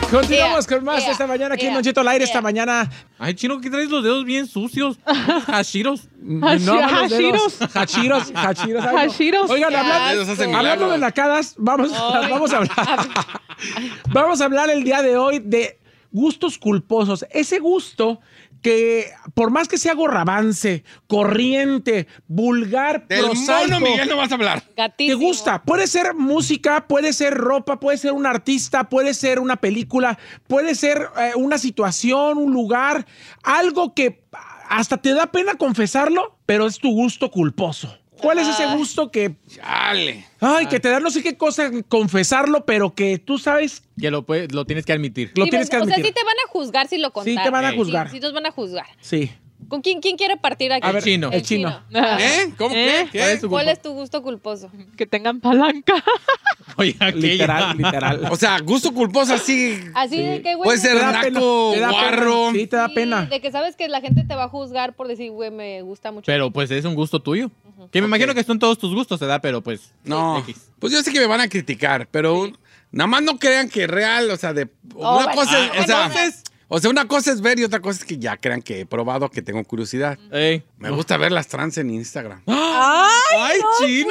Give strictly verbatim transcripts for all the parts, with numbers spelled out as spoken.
Continuamos yeah, con más yeah, esta mañana aquí yeah, en Don Cheto al aire. yeah. Esta mañana. Ay, Chino, ¿qué traes los dedos bien sucios? Hashiros. No, Hashiros. Hashiros. Hashiros. Hashiros. Oigan, hablando, Asco. hablando de nacadas, vamos, vamos a hablar. Vamos a hablar el día de hoy de gustos culposos. Ese gusto que, por más que sea gorravance, corriente, vulgar, Del prosaico, mono Miguel no vas a hablar. te Gatísimo. gusta. Puede ser música, puede ser ropa, puede ser un artista, puede ser una película, puede ser eh, una situación, un lugar, algo que hasta te da pena confesarlo, pero es tu gusto culposo. ¿Cuál es ese gusto que, Chale. ay, que te da no sé qué cosa confesarlo, pero que tú sabes, Que lo, puedes, lo tienes que admitir. lo Sí, tienes que o admitir? sea, sí te van a juzgar si lo contas. Sí te van a Sí. juzgar. Sí, sí nos van a juzgar. Sí. ¿Con quién, quién quiere partir aquí? A ver, chino. el chino. ¿Eh? ¿Cómo ¿Eh? que? ¿Cuál ¿Qué? es tu ¿Cuál culpa? es tu gusto culposo? Que tengan palanca. Oye, aquella. Literal, literal. O sea, gusto culposo así. Así de que, güey. Puede ser Te da pena, naco, te da pena. guarro. Sí, te da sí, pena. De que sabes que la gente te va a juzgar por decir, güey, me gusta mucho. Pero pues es un gusto tuyo. Que me imagino que son todos tus gustos, ¿verdad? Pero pues... No. X. Pues yo sé que me van a criticar, pero nada más no crean que es real, o sea, de Oh, una vale. cosa es, Ah, o sea, entonces- o sea, una cosa es ver y otra cosa es que ya crean que he probado, que tengo curiosidad. Ey. Me gusta ver las trans en Instagram. ¡Ay, Chino!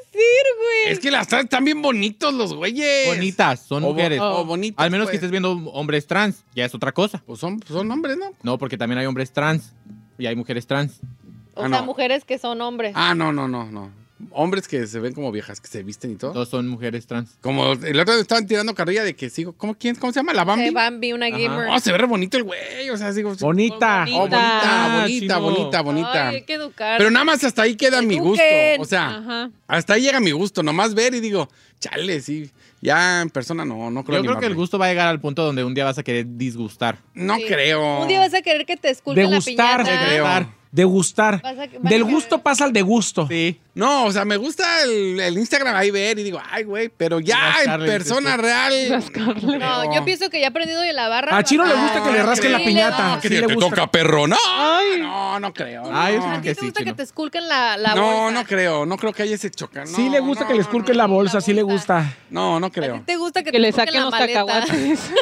Es que las trans están bien bonitos los güeyes. Bonitas, son O bo- mujeres. o bonitas, Al menos que pues. estés viendo hombres trans, ya es otra cosa. Pues son, son hombres, ¿no? No, porque también hay hombres trans y hay mujeres trans. O Ah, sea, no. mujeres que son hombres. Ah, no, no, no, no. Hombres que se ven como viejas, que se visten y todo. Todos son mujeres trans. Como el otro día estaban tirando carrilla de que sigo, ¿cómo, quién, ¿cómo se llama? ¿La Bambi? De Bambi, una Ajá. gamer. Oh, se ve re bonito el güey, o sea, digo... Bonita. Oh, bonita, Ah, bonita, chino. bonita, bonita. Ay, hay que educar. Pero nada más hasta ahí queda mi gusto. Eduquen. O sea, Ajá. hasta ahí llega mi gusto. Nomás ver y digo, chale, sí. Ya en persona no, no creo Yo creo que el animarme. gusto va a llegar al punto donde un día vas a querer disgustar. No Sí. creo. Un día vas a querer que te esculpen la Degustar. piñata. creo. Degustar. Vas a- van a Del querer- gusto pasa al degusto. Sí. No, o sea, me gusta el, el Instagram ahí ver y digo, ay, güey, pero ya en Rascarle, persona dices tú. real. Rascarle. No, yo pienso que ya he aprendido de la barra. A Chino le gusta No, que le no rasquen la creo. piñata. No, Sí que le te gusta. toca, perro. No, Ay. no, no creo. Ay, no. es ¿A ti que te sí, gusta que Chino. te esculquen la, la No, bolsa? no creo, no creo que haya ese choca. No, Sí le gusta no, que le no, esculquen no, la bolsa, sí le bolsa. gusta. No, no ¿A ti creo. te gusta que, Que te le esculquen saquen la los maleta? cacahuates.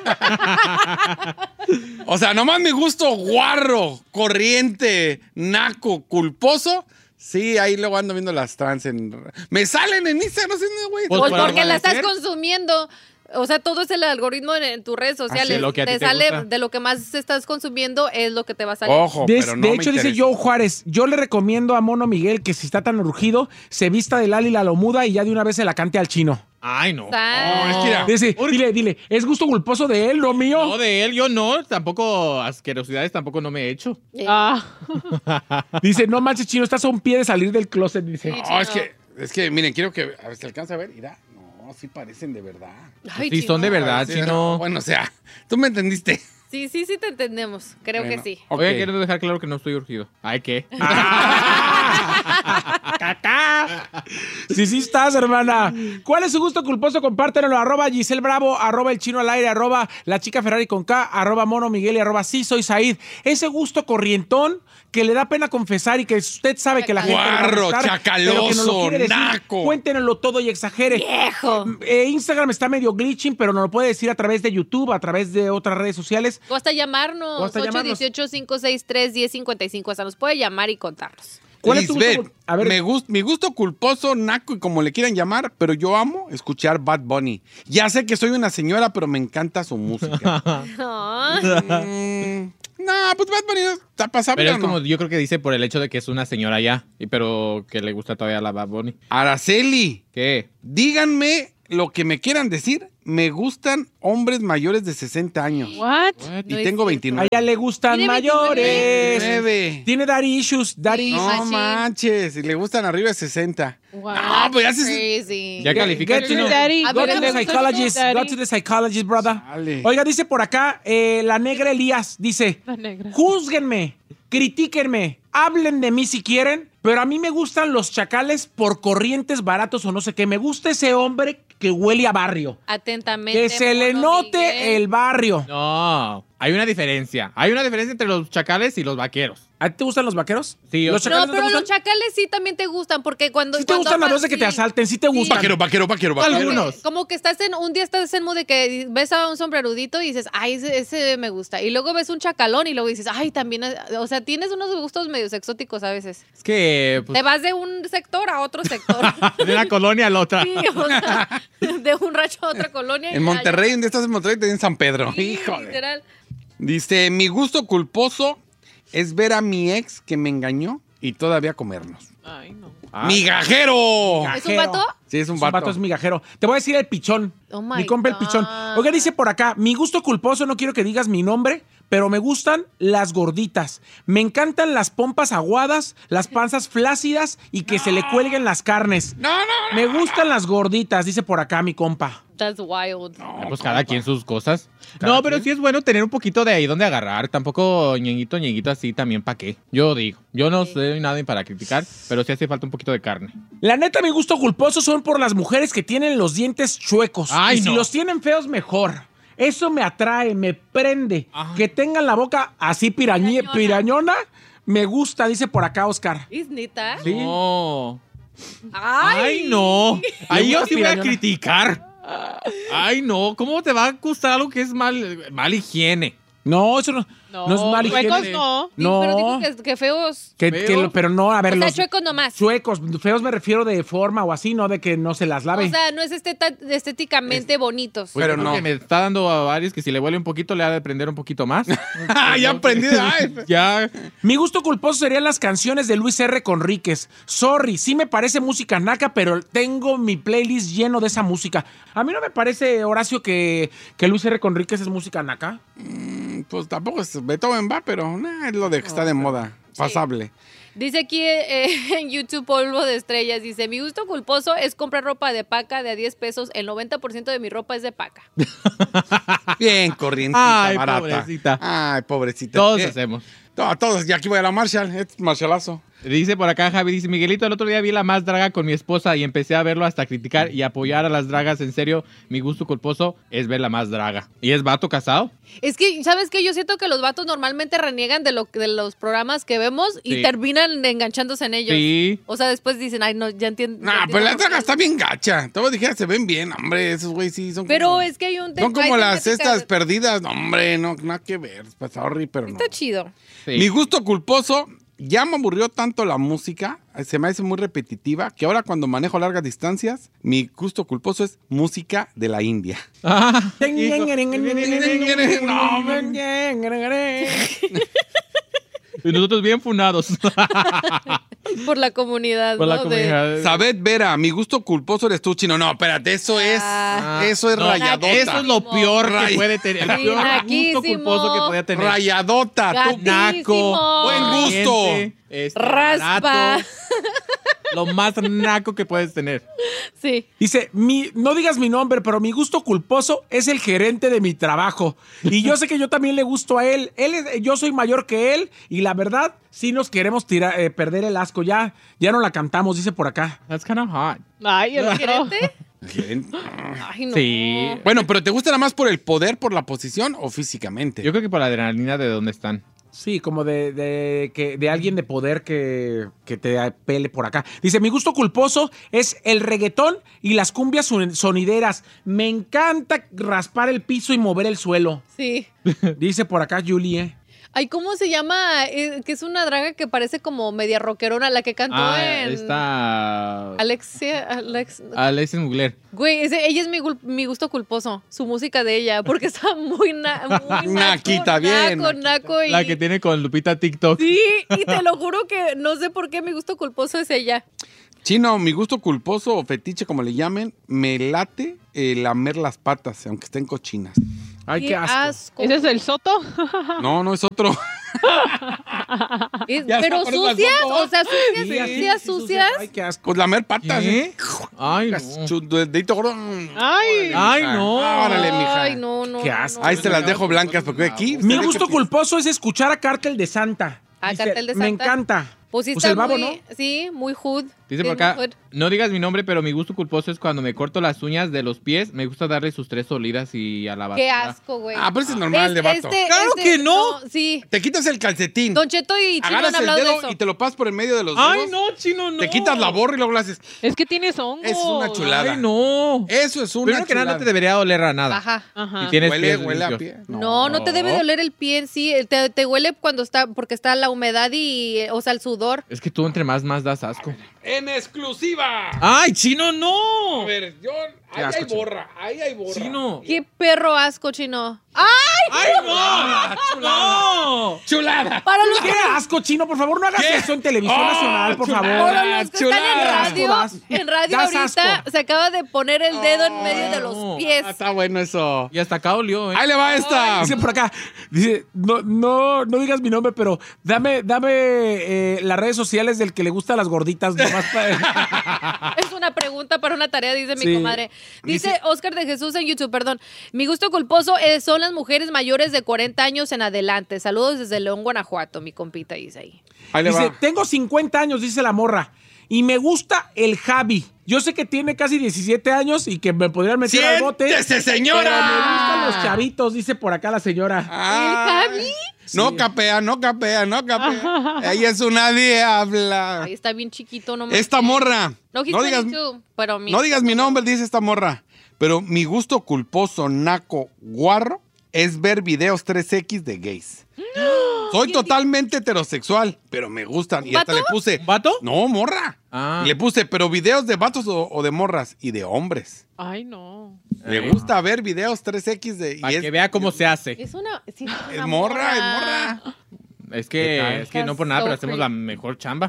O sea, nomás mi gusto guarro, corriente, naco, culposo. Sí, ahí luego ando viendo las trans en... Me salen en Instagram, no sé, no, güey. Pues Pues por porque la estás amanecer. consumiendo. O sea, todo es el algoritmo en, en tus redes sociales. Así, lo que a ti te te sale gusta. de lo que más estás consumiendo es lo que te va a salir. Ojo, De, pero no de me hecho, dice interesa. Joe Juárez, yo le recomiendo a Mono Miguel que si está tan urgido, se vista de Lali la Lomuda y ya de una vez se la cante al chino. Ay, no. Ah. No, es que mira, Dice, dile, dile, es gusto culposo de él, no mío. No, de él yo no. Tampoco asquerosidades tampoco no me he hecho. Ah. Dice, no manches, chino, estás a un pie de salir del closet, dice. Sí. no, es que, es que, miren, quiero que, a ver si alcanza a ver, mira. No, sí parecen de verdad. Ay, Sí, Chino. son de verdad, Sí, Chino. Bueno, o sea, tú me entendiste. Sí, sí, sí te entendemos. Creo Bueno, que sí. ok. Oye, quiero dejar claro que no estoy urgido. Ay, ¿qué? Sí, sí estás, hermana. ¿Cuál es su gusto culposo? Compártenlo. Arroba Giselle Bravo, arroba El Chino al Aire, arroba La Chica Ferrari con K, arroba Mono Miguel y arroba Sí Soy Said. Ese gusto corrientón que le da pena confesar y que usted sabe que la gente le va a Guarro, gustar, chacaloso, pero que no lo quiere decir. naco. Cuéntenoslo todo y exagere. ¡Viejo! Eh, Instagram está medio glitching, pero nos lo puede decir a través de YouTube, a través de otras redes sociales. O hasta llamarnos. O hasta llamarnos. ocho uno ocho, cinco seis tres, uno cero cinco cinco. Hasta nos puede llamar y contarnos. ¿Cuál es tu gusto? Lisbeth, A ver. me gust- mi gusto culposo, naco y como le quieran llamar, pero yo amo escuchar Bad Bunny. Ya sé que soy una señora, pero me encanta su música. Ay, Mm, no, pues Bad Bunny está pasable. Pero es ¿o no? como, yo creo que dice por el hecho de que es una señora ya, y pero que le gusta todavía la Bad Bunny. Araceli, ¿Qué? díganme lo que me quieran decir. Me gustan hombres mayores de sesenta años. What? Y No es tengo A veintinueve. ella le gustan ¿Tiene mayores. veintinueve. Tiene daddy issues, daddy Sí. No Machín. manches, y le gustan arriba de sesenta. What? No, pues ya se... crazy. Ya califica, Get to Chino. the Daddy. A Go ver, to the me gusta psychologist, Daddy. go to the psychologist, brother. Dale. Oiga, dice por acá, eh, la negra Elías, dice, La negra. júzguenme, critíquenme, hablen de mí si quieren, pero a mí me gustan los chacales por corrientes baratos o no sé qué. Me gusta ese hombre que huele a barrio. Atentamente. Que se le Mono note Miguel. el barrio. No. Hay una diferencia. Hay una diferencia entre los chacales y los vaqueros. ¿A ti te gustan los vaqueros? Sí, ¿Los o sea- chacales No, te pero gustan? los chacales sí también te gustan, porque cuando... Sí te cuando gustan las amas- dos de que te sí. asalten, sí te gustan. Vaquero, vaquero, vaquero, vaquero. Algunos. Como que estás en, un día estás en mood de que ves a un sombrerudito y dices, ay, ese, ese me gusta. Y luego ves un chacalón y luego dices, ay, también, o sea, tienes unos gustos medios exóticos a veces. Es que... Pues, Te vas de un sector a otro sector. de una colonia a la otra. Sí, o sea, de un rancho a otra colonia. y En ya, Monterrey, ¿dónde estás en Monterrey? Te en San Pedro. ya. Sí, Híjole. literal. Dice, mi gusto culposo es ver a mi ex que me engañó y todavía comernos. Ay, no. Ah, ¡Migajero! ¿Es un vato? Sí, es un Es un vato. vato, es migajero. Te voy a decir el pichón. Oh my mi compa el God. pichón. Oiga, dice por acá, mi gusto culposo, no quiero que digas mi nombre, pero me gustan las gorditas. Me encantan las pompas aguadas, las panzas flácidas y que se le cuelguen las carnes. No, no, Me gustan las gorditas, dice por acá mi compa. That's wild. Ah, pues cada quien sus cosas. No, pero sí es bueno tener un poquito de ahí donde agarrar. Tampoco ñeñito, ñeñito así también, ¿para qué? Yo digo, yo no soy nadie para criticar, pero sí hace falta un poquito de carne. La neta, mi gusto culposo son por las mujeres que tienen los dientes chuecos. Ay, y si no. los tienen feos, mejor. Eso me atrae, me prende. Ajá. Que tengan la boca así pirañe- Pirañona. pirañona, me gusta, dice por acá Oscar. ¿Es neta? Sí. No. Ay, Ay, no. Ahí yo gusta sí voy a pirañona? criticar. Ay, no. ¿Cómo te va a gustar algo que es mal, mal higiene? No, eso no, No, no es mal chuecos higiene. no. Sí, No. pero digo que, que feos. Que, ¿Feo? que lo- pero no, a ver, O sea, los chuecos nomás. chuecos, feos me refiero de forma o así, no de que no se las lave. O sea, no es esteta- estéticamente bonitos. Pues Pero yo creo no. que me está dando a varios que si le huele un poquito le ha de prender un poquito más. Ah, ya aprendí. Ay. Ya. Mi gusto culposo serían las canciones de Luis R. Conríquez. Sorry, sí me parece música naca, pero tengo mi playlist lleno de esa música. A mí no me parece, Horacio, que, que Luis R. Conríquez es música naca. Pues tampoco es Beethoven, va, pero nah, es lo de que está de moda. Pasable. Dice aquí eh, en YouTube Polvo de Estrellas, dice, mi gusto culposo es comprar ropa de paca de a diez pesos. El noventa por ciento de mi ropa es de paca. Bien, corrientita, Ay, barata. pobrecita. Ay, pobrecita. Todos Eh, hacemos. to- todos, ya aquí voy a la Marshall. Es Marshallazo. Dice por acá Javi, dice Miguelito, el otro día vi La Más Draga con mi esposa y empecé a verlo hasta criticar y apoyar a las dragas. En serio, mi gusto culposo es ver La Más Draga. ¿Y es vato casado? Es que, ¿sabes qué? Yo siento que los vatos normalmente reniegan de, lo, de los programas que vemos y Sí. terminan enganchándose en ellos. Sí. O sea, después dicen, ay, no, ya entiendo. ya Nah, entiendo pero la por qué. draga está bien gacha. Todos dijeron, se ven bien, hombre. Esos güey sí son Pero como... es que hay un... Son como hay las temáticas- estas perdidas. No, hombre, no, nada que ver. Pues, sorry, pero no. Está chido. Sí. Mi gusto culposo, ya me aburrió tanto la música, se me hace muy repetitiva, que ahora cuando manejo largas distancias, mi gusto culposo es música de la India. Ah, y nosotros bien funados. Por la comunidad, Por la ¿no? De- comunidad. Sabed Vera, mi gusto culposo eres tú, chino. No, espérate, eso es, Ah. eso es No, rayadota. Eso es lo peor Ray- que puede tener. El Sí, peor naquísimo. gusto culposo que podía tener. Rayadota, tú. Gatísimo. Naco. Buen gusto. Gente, este, Raspa. barato. Lo más naco que puedes tener. Sí. Dice, mi, no digas mi nombre, pero mi gusto culposo es el gerente de mi trabajo. Y yo sé que yo también le gusto a él. Él es- yo soy mayor que él y la verdad, sí nos queremos tirar, eh, perder el asco. Ya, ya no la cantamos, dice por acá. That's kind of hot. Ay, el otro. ¿Gerente? Gerente. Ay, no. Sí. Bueno, pero ¿te gusta nada más por el poder, por la posición o físicamente? Yo creo que por la adrenalina de dónde están. Sí, como de, de, que, de alguien de poder que, que te pele por acá. Dice, mi gusto culposo es el reggaetón y las cumbias son- sonideras. Me encanta raspar el piso y mover el suelo. Sí. Dice por acá Julie. Ay, ¿cómo se llama? Eh, que es una draga que parece como media rockerona, la que cantó Ah, en... está... Alexia, Alex... Alexis Mugler. Güey, ese- ella es mi, gul- mi gusto culposo, su música de ella, porque está muy, na, muy Naquita, naco, bien, naco, naquita. naco y... La que tiene con Lupita TikTok. Sí, y te lo juro que no sé por qué mi gusto culposo es ella. Chino, mi gusto culposo o fetiche, como le llamen, me late eh, lamer las patas, aunque estén cochinas. Ay, qué asco. ¿Ese es el Soto? No, no es otro. Es- Ya pero está poniendo sucias, las fotos. o sea, sucias, Sí, sucias, sí, sucias. Ay, qué asco. Pues lamer patas. ¿Qué? ¿eh? Ay, no. Su dedito gordo. Ay. Ay, no. Órale, mija. Ay, no, no. Qué no, asco. no. Ahí se las dejo blancas porque aquí. Mi ¿ustedes gusto qué culposo es escuchar a Cártel de Santa. A Dice, Cártel de Me Santa. encanta. Pues sí, Pues está el babo, muy, ¿no? sí, muy hood. Dice Sí, por acá, mejor. no digas mi nombre, pero mi gusto culposo es cuando me corto las uñas de los pies. Me gusta darle sus tres olidas y a la basura. Qué asco, güey. Ah, pero ese es normal de vato. este- ¡Claro este- que no! Sí. Te quitas el calcetín, Don Cheto y Chino agarras han el hablado de dedo eso. y te lo pasas por el medio de los dedos. ¡Ay, no, chino, no! Te quitas la borra y luego lo haces. Es que tienes hongos. Es una chulada. ¡Ay, no! Eso es una Primero que nada, chulada. no te debería oler a nada. Ajá. Ajá. Si tienes Huele, pies huele a limpios. pie. No, no te debe de oler el pie en sí. Te, te huele cuando está, porque está la humedad y, o sea, el sudor. Es que tú entre más, más das asco. En exclusiva. ¡Ay, chino, no! A ver, yo. Ahí asco, hay borra. Ahí hay borra. ¡Chino! Qué perro asco, Chino. ¡Ay! ¡Ay, no! ¡No! Chulada. Para los ¡Qué asco, Chino! Por favor, no hagas ¿Qué? eso en televisión Oh, nacional, por chulada. favor. Para los que están en chulada. radio, Das- en radio das ahorita asco. se acaba de poner el dedo en medio de no. los pies. Ah, está bueno eso. Y hasta acá olió, ¿eh? Ahí le va esta. Dice por acá, dice, no, no, no digas mi nombre, pero dame, dame eh, las redes sociales del que le gusta las gorditas. Nomás para- Es una pregunta para una tarea, dice mi Sí. comadre. Dice Oscar de Jesús en YouTube, perdón. Mi gusto culposo eh, son las mujeres mayores de cuarenta años en adelante. Saludos desde León, Guanajuato, mi compita dice ahí. Ahí le Dice, va. tengo cincuenta años, dice la morra, y me gusta el Javi. Yo sé que tiene casi diecisiete años y que me podrían meter al bote. ¡Siéntese, Pero señora! me gustan los chavitos, dice por acá la señora. Ay, ¿El Javi? No capea, no capea, no capea. Ella es una diabla. Ahí está bien chiquito, no Esta morra. No, he's No digas, twenty-two, pero mi... no digas mi nombre, dice esta morra. Pero mi gusto culposo, naco, guarro, es ver videos tres equis de gays. Soy totalmente heterosexual, pero me gustan. Y hasta ¿Vato? le puse. ¿Vato? No, morra. Ah. Y le puse, pero videos de vatos o, o de morras y de hombres. Ay, no. Le gusta ver videos tres equis de. Para y que es, vea cómo se hace. Es una... sí, es es una morra, es morra. Es ¿Qué que, tal? es que no por nada, So pero hacemos creepy. la mejor chamba.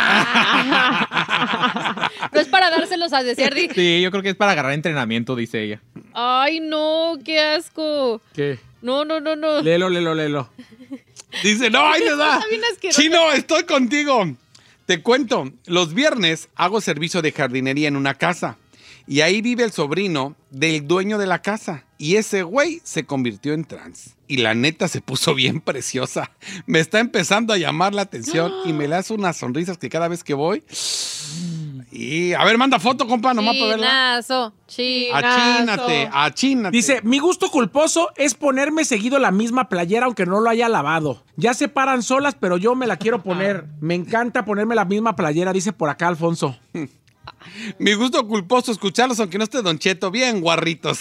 No es para dárselos a desear. di- Sí, yo creo que es para agarrar entrenamiento, dice ella. Ay, no, qué asco. ¿Qué? No, no, no, no. Lelo, lelo, lelo. Dice, no, ahí le da. Está bien asqueroso. Chino, estoy contigo. Te cuento, los viernes hago servicio de jardinería en una casa. Y ahí vive el sobrino del dueño de la casa. Y ese güey se convirtió en trans. Y la neta se puso bien preciosa. Me está empezando a llamar la atención y me le hace unas sonrisas que cada vez que voy. Y a ver, manda foto, compa, nomás para verla. Chinazo, chinazo. Achínate, achínate. Dice, mi gusto culposo es ponerme seguido la misma playera aunque no lo haya lavado. Ya se paran solas, pero yo me la quiero poner. Me encanta ponerme la misma playera, dice por acá Alfonso. Mi gusto culposo escucharlos, aunque no esté Don Cheto, bien guarritos.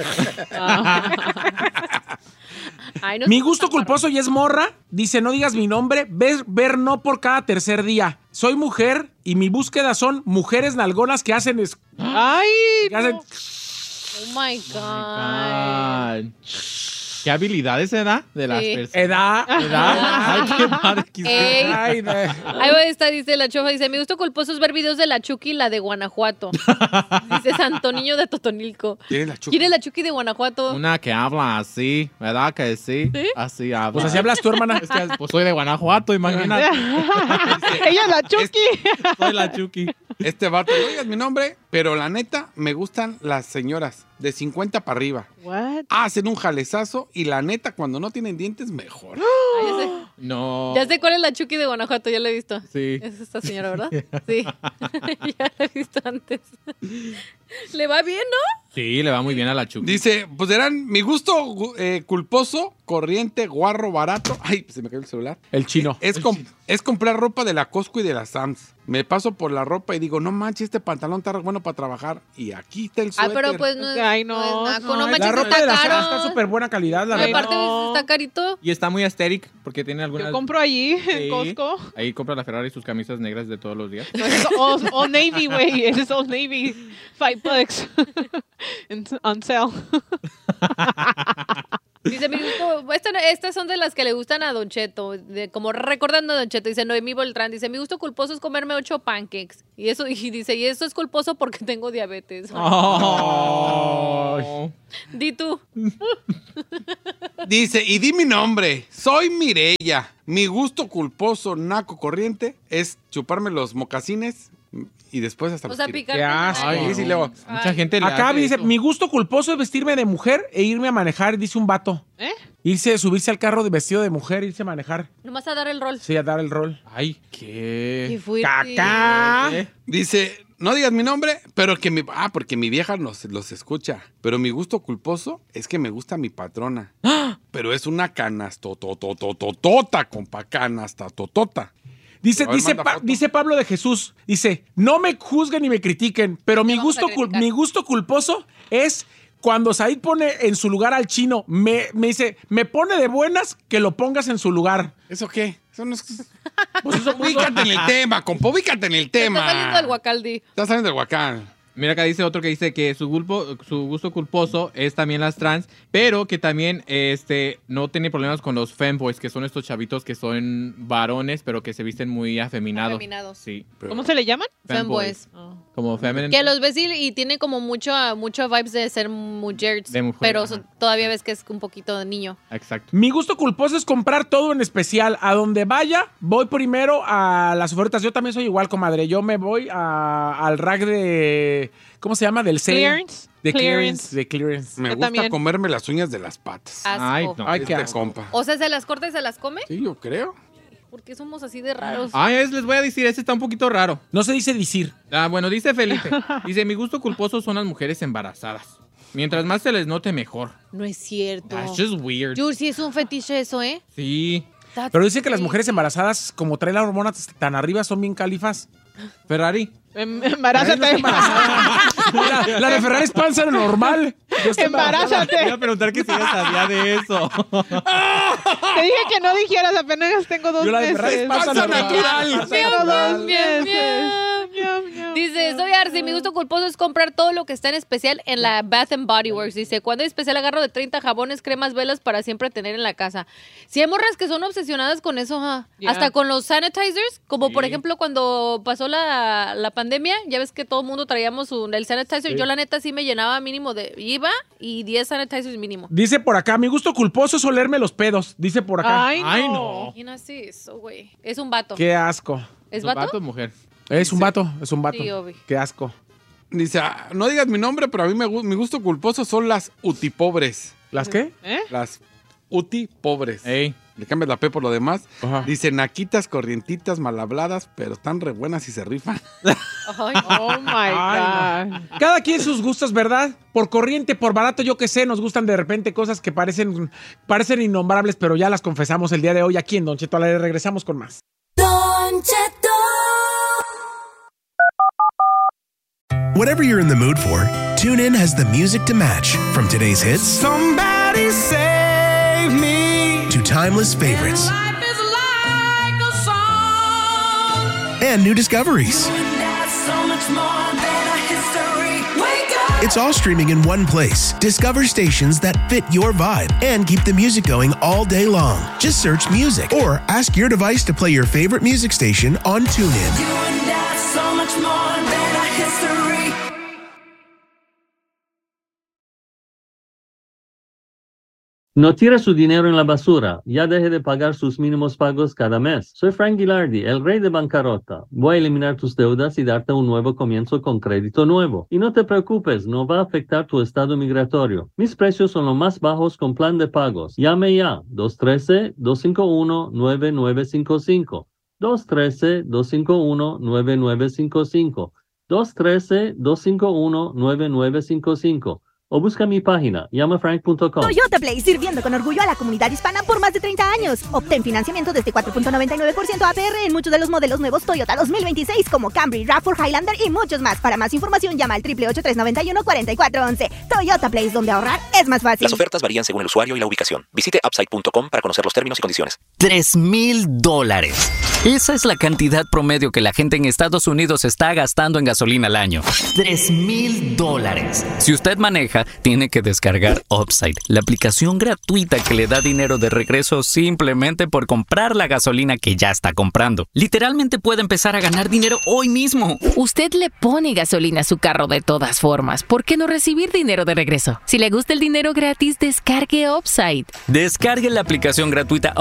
Ay, no Mi somos gusto tan culposo y es morra. Dice, no digas mi nombre, ver, ver no por cada tercer día. Soy mujer y mi búsqueda son mujeres nalgonas que hacen... es- Ay, que hacen- no. Oh my God. Ah, ¿qué habilidades se da de las Sí. personas? edad, edad. Ay, qué padre que Ey. Ay, de- Ahí va esta, dice la chofa, dice, mi gusto culposo es ver videos de la Chucky, la de Guanajuato. Dice Santo Niño de Totonilco. ¿Quién es la Chucky? ¿Quién es la Chucky de Guanajuato? Una que habla así, ¿verdad que sí? Así habla. Pues así hablas tú, hermana. Es que pues, soy de Guanajuato, imagínate. Ella es la Chucky. Soy la Chucky. Este vato, no digas mi nombre, pero la neta, me gustan las señoras de cincuenta para arriba. What? Hacen un jalezazo y la neta, cuando no tienen dientes, mejor. Ay, ya, sé, No. ya sé cuál es la Chucky de Guanajuato, ya la he visto. Sí. Es esta señora, ¿verdad? Sí. Ya la he visto antes. ¿Le va bien, no? Sí, le va muy bien a la Chucky. Dice, pues eran mi gusto gu- eh, culposo, corriente, guarro, barato. Ay, se me cayó el celular. El chino. Es, com- es comprar ropa de la Costco y de la Sam's. Me paso por la ropa y digo, no manches, este pantalón está bueno para trabajar. Y aquí está el Ah, suéter. pero pues no es, Ay, no, no, es naco, no, no, manches, La ropa está de la caro. Sara está súper buena calidad, la Y verdad. aparte no. está carito. Y está muy aesthetic porque tiene algunas... Yo compro allí Sí. en Costco. Ahí compra la Ferrari sus camisas negras de todos los días. No, es Old, Old Navy, güey. Es Old Navy. Five bucks. En- on sale. Dice, mi gusto, esta- estas son de las que le gustan a Don Cheto, de, como recordando a Don Cheto. Dice Noemí Beltrán, dice, mi gusto culposo es comerme ocho pancakes. Y eso, y dice, y eso es culposo porque tengo diabetes. Oh. Di tú. Dice, y di mi nombre, soy Mireya. Mi gusto culposo, naco corriente, es chuparme los mocasines y después hasta O los sea, tiro. picar. Qué asco. Ay, sí, luego. Mucha gente le Acá hace dice, eso. mi gusto culposo es vestirme de mujer e irme a manejar, dice un vato. ¿Eh? Irse, subirse al carro de vestido de mujer, irse a manejar. Nomás a dar el rol. Sí, a dar el rol. Ay, qué... Qué fuerte. ¡Caca! Dice, no digas mi nombre, pero que mi... Ah, porque mi vieja los, los escucha. Pero mi gusto culposo es que me gusta mi patrona. Pero es una canastototototota, compa, canastototota. Dice, A ver, dice, manda Pa- foto. dice Pablo de Jesús, dice, no me juzguen ni me critiquen, pero mi vamos a gusto, cul- criticar. mi gusto culposo es cuando Said pone en su lugar al chino. Me, me dice, me pone de buenas que lo pongas en su lugar. ¿Eso qué? Eso no es... Pues eso puso- Ubícate en el tema, compa, ubícate en el tema. Está saliendo del Guacaldi. Está saliendo del Huacán. Mira, acá dice otro que dice que su, gulpo, su gusto culposo es también las trans, pero que también este, no tiene problemas con los femboys, que son estos chavitos que son varones, pero que se visten muy afeminados. Afeminados. Sí. ¿Cómo se le llaman? Femboys. Como feminine. Que los ves y, y tiene como mucho, mucho vibes de ser mujeres, De mujer, pero ajá. son- todavía ves que es un poquito de niño. Exacto. Mi gusto culposo es comprar todo en especial. A donde vaya, voy primero a las ofertas. Yo también soy igual, comadre. Yo me voy a- al rack de... ¿Cómo se llama? Del sale. Clearance. De clearance. Clearance. De clearance. Me Yo gusta también. comerme las uñas de las patas. Asco. Ay, no. Ay, qué Este asco. compa. O sea, ¿se las corta y se las come? Sí, yo creo. ¿Por qué somos así de raros? Ay, es- les voy a decir, este está un poquito raro. No se dice decir. Ah, bueno, dice Felipe. Dice, mi gusto culposo son las mujeres embarazadas. Mientras más se les note, mejor. No es cierto. That's just weird. Yur, sí es un fetiche eso, ¿eh? Sí. That's Pero dice que las crazy. mujeres embarazadas, como traen la hormona tan arriba, son bien califas. Ferrari. Em- Embarázate. La, la de Ferrari es panza normal. Yo estoy embarazada. Te iba a preguntar que si ella sabía de eso. Te dije que no dijeras, apenas tengo dos Yo la de Ferrari meses. es panza Panza normal. natural. Tengo dos Miau, meses. miau. Miau, miau. Dice, soy Arce, mi gusto culposo es comprar todo lo que está en especial en la Bath and Body Works. Dice, cuando hay especial agarro de treinta jabones, cremas, velas para siempre tener en la casa. Si hay morras que son obsesionadas con eso, ah. Yeah. Hasta con los sanitizers, como por Sí. ejemplo cuando pasó la, la pandemia, ya ves que todo el mundo traíamos un- el sanitizer. Yo la neta sí me llenaba mínimo de iba y diez sanitizers mínimo. Dice por acá, mi gusto culposo es olerme los pedos. Dice por acá. Ay, no. Ay, no. ¿Quién hace eso, güey? Es un vato. Qué asco. ¿Es ¿Tu vato? vato o mujer? Es un vato, es un vato. Sí, obvio. Qué asco. Dice, ah, no digas mi nombre, pero a mí me, gu- mi gusto culposo son las utipobres. ¿Las qué? ¿Eh? Las utipobres. Ey. Le cambias la P por lo demás. Ajá. Dice, naquitas, corrientitas, mal habladas, pero están re buenas y se rifan. Ay, Oh my Ay, God. Cada quien sus gustos, ¿verdad? Por corriente, por barato, yo qué sé, nos gustan de repente cosas que parecen, parecen innombrables, pero ya las confesamos el día de hoy aquí en Don Cheto al aire. Regresamos con más. Don Cheto. Whatever you're in the mood for, TuneIn has the music to match. From today's hits Somebody save me. to timeless favorites Life is like a song. and new discoveries. That's so much more than a history. Wake up. It's all streaming in one place. Discover stations that fit your vibe and keep the music going all day long. Just search music or ask your device to play your favorite music station on TuneIn. You and I, so much more than a history. No tire su dinero en la basura. Ya deje de pagar sus mínimos pagos cada mes. Soy Frank Gilardi, el rey de bancarrota. Voy a eliminar tus deudas y darte un nuevo comienzo con crédito nuevo. Y no te preocupes, no va a afectar tu estado migratorio. Mis precios son los más bajos con plan de pagos. Llame ya, dos uno tres, dos cinco uno, nueve nueve cinco cinco. dos uno tres, dos cinco uno, nueve nueve cinco cinco. dos uno tres, dos cinco uno, nueve nueve cinco cinco. O busca mi página, llama frank punto com. Toyota Play, sirviendo con orgullo a la comunidad hispana por más de treinta años. Obtén financiamiento desde cuatro punto noventa y nueve por ciento A P R en muchos de los modelos nuevos Toyota dos mil veintiséis, como Camry, RAV cuatro, Highlander y muchos más. Para más información, llama al ocho ocho tres, nueve uno, cuatro cuatro once. Toyota Play, donde ahorrar es más fácil. Las ofertas varían según el usuario y la ubicación. Visite upside punto com para conocer los términos y condiciones. Tres mil dólares. Esa es la cantidad promedio que la gente en Estados Unidos está gastando en gasolina al año. Tres mil dólares. Si usted maneja, tiene que descargar Upside, la aplicación gratuita que le da dinero de regreso simplemente por comprar la gasolina que ya está comprando. Literalmente puede empezar a ganar dinero hoy mismo. Usted le pone gasolina a su carro de todas formas. ¿Por qué no recibir dinero de regreso? Si le gusta el dinero gratis, descargue Upside. Descargue la aplicación gratuita Upside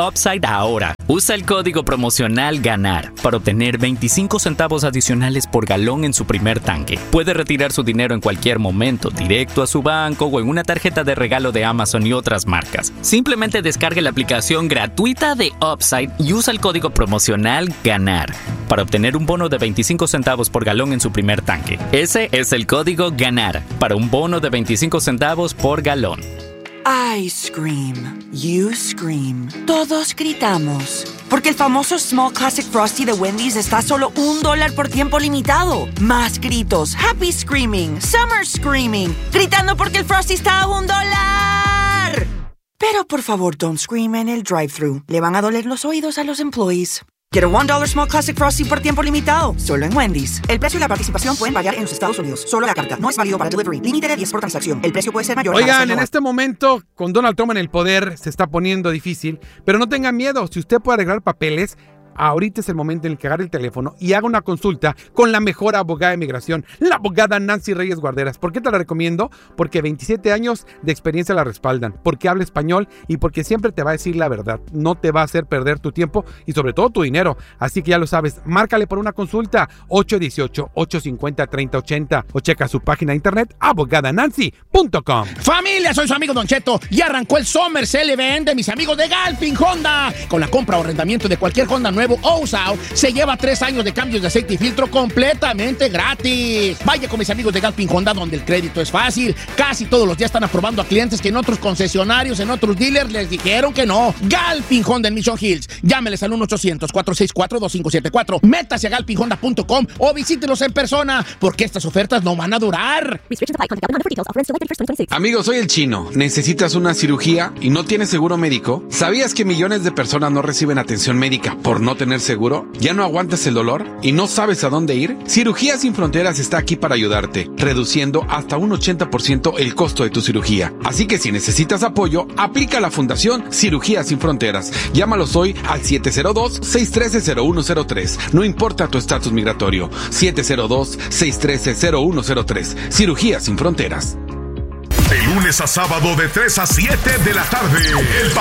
ahora. Usa el código promocional GANAR para obtener veinticinco centavos adicionales por galón en su primer tanque. Puede retirar su dinero en cualquier momento, directo a su banco o en una tarjeta de regalo de Amazon y otras marcas. Simplemente descargue la aplicación gratuita de Upside y usa el código promocional GANAR para obtener un bono de veinticinco centavos por galón en su primer tanque. Ese es el código GANAR para un bono de veinticinco centavos por galón. I scream, you scream, todos gritamos. Porque el famoso Small Classic Frosty de Wendy's está a solo un dólar por tiempo limitado. Más gritos, happy screaming, summer screaming, gritando porque el Frosty está a un dólar. Pero por favor, don't scream en el drive-thru. Le van a doler los oídos a los employees. Get a one dollar Small Classic Frosty por tiempo limitado, solo en Wendy's. El precio y la participación pueden variar en los Estados Unidos. Solo la carta. No es válido para delivery. Límite de diez por transacción. El precio puede ser mayor. Oigan, en este momento, con Donald Trump en el poder, se está poniendo difícil. Pero no tengan miedo. Si usted puede arreglar papeles, ahorita es el momento en el que agarre el teléfono y haga una consulta con la mejor abogada de migración, la abogada Nancy Reyes Guarderas. ¿Por qué te la recomiendo? Porque veintisiete años de experiencia la respaldan, porque habla español y porque siempre te va a decir la verdad. No te va a hacer perder tu tiempo y sobre todo tu dinero. Así que ya lo sabes, márcale por una consulta ocho uno ocho, ocho cinco cero, tres cero ocho cero o checa su página de internet abogada nancy punto com. Familia, soy su amigo Don Cheto y arrancó el Summer Sale Event de mis amigos de Galpin Honda. Con la compra o arrendamiento de cualquier Honda nuevo o usado, se lleva tres años de cambios de aceite y filtro completamente gratis. Vaya con mis amigos de Galpin Honda, donde el crédito es fácil. Casi todos los días están aprobando a clientes que en otros concesionarios, en otros dealers les dijeron que no. Galpin Honda en Mission Hills. Llámeles al uno ochocientos, cuatro seis cuatro, dos cinco siete cuatro. Métase a galpin honda punto com o visítelos en persona, porque estas ofertas no van a durar. Amigo, soy el Chino. ¿Necesitas una cirugía y no tienes seguro médico? ¿Sabías que millones de personas no reciben atención médica por no tener seguro? ¿Ya no aguantas el dolor y no sabes a dónde ir? Cirugías Sin Fronteras está aquí para ayudarte, reduciendo hasta un ochenta por ciento el costo de tu cirugía. Así que si necesitas apoyo, aplica a la Fundación Cirugías Sin Fronteras. Llámalos hoy al siete cero dos, seis uno tres, cero uno cero tres. No importa tu estatus migratorio. siete cero dos, seis uno tres, cero uno cero tres. Cirugías Sin Fronteras. De lunes a sábado de tres a siete de la tarde. El